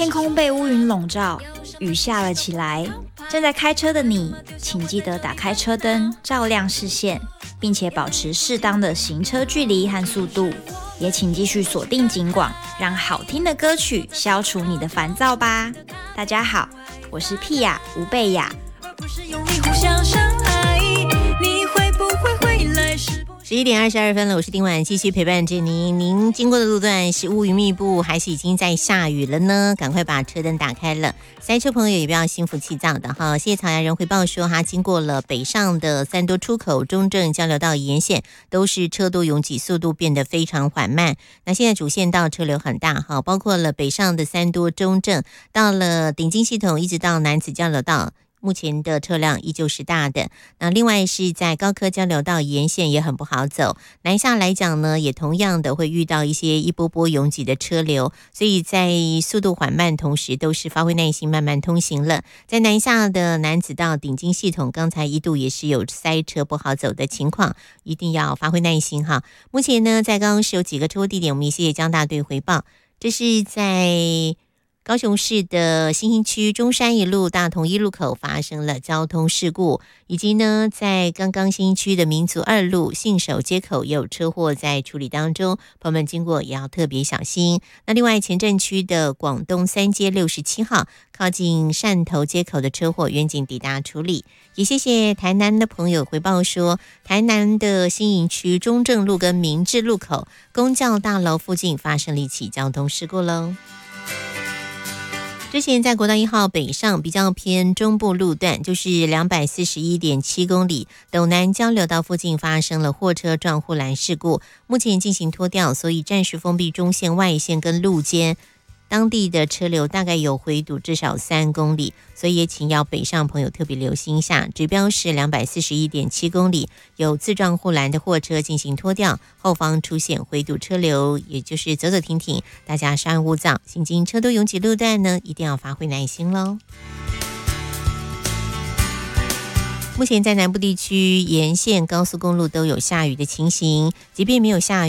天空被乌云笼罩，雨下了起来。正在开车的你，请记得打开车灯，照亮视线，并且保持适当的行车距离和速度。也请继续锁定警广，让好听的歌曲消除你的烦躁吧。大家好，我是屁雅吴贝雅。 不是用力互相伤害，你会不会回来时 11点22分了，我是丁婉，继续陪伴着您。您经过的路段是乌云密布，还是已经在下雨了呢？赶快把车灯打开了，塞车朋友也不要心浮气躁的哈。谢谢草芽人回报说，他经过了北上的三多出口、中正交流道沿线，都是车多拥挤，速度变得非常缓慢。那现在主线道车流很大哈，包括了北上的三多、中正，到了顶金系统，一直到南子交流道。目前的车辆依旧是大的，那另外是在高科交流道沿线也很不好走，南下来讲呢，也同样的会遇到一些一波波拥挤的车流，所以在速度缓慢同时，都是发挥耐心慢慢通行了。在南下的南子到顶金系统，刚才一度也是有塞车不好走的情况，一定要发挥耐心哈。目前呢，在刚刚是有几个车祸地点，我们也谢谢江大队回报，这是在高雄市的新兴区中山一路大同一路口发生了交通事故，以及呢在刚刚新兴区的民族二路信守街口也有车祸在处理当中，朋友们经过也要特别小心。那另外前镇区的广东三街67号靠近汕头街口的车祸，远警抵达处理。也谢谢台南的朋友回报说，台南的新营区中正路跟明治路口公教大楼附近发生了一起交通事故喽。之前在国道1号北上比较偏中部路段，就是 241.7 公里斗南交流道附近发生了货车撞护栏事故，目前进行拖吊，所以暂时封闭中线、外线跟路肩，当地的车流大概有回堵至少3公里，所以也请要北上朋友特别留心一下。指标是 241.7 公里，有自撞护栏的货车进行拖吊，后方出现回堵车流，也就是走走停停，大家稍安勿躁。行经车多拥挤路段呢，一定要发挥耐心咯。目前在南部地区沿线高速公路都有下雨的情形，即便没有下雨